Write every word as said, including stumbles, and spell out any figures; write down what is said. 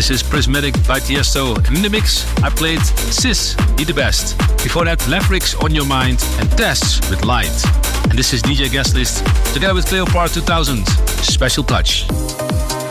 this is Prismatic by Tiesto. And in the mix, I played Sis, Be The Best. Before that, Lavrix, On Your Mind, and Tess with Light. And this is D J Guest List, together with Cleopatra two thousand. Special Touch.